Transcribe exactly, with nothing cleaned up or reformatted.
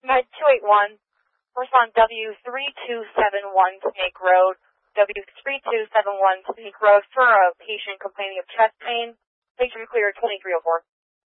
Med two eight one, respond W three two seven one Snake Road, W three two seven one Snake Road for a patient complaining of chest pain. Patient clear twenty-three oh four.